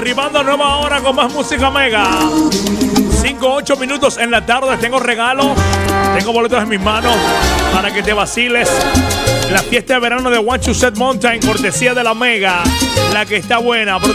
Arribando a nueva hora con más música mega. 5-8 minutos en la tarde. Tengo regalos. Tengo boletos en mis manos para que te vaciles. La fiesta de verano de One Two Set Mountain, cortesía de la Mega. La que está buena.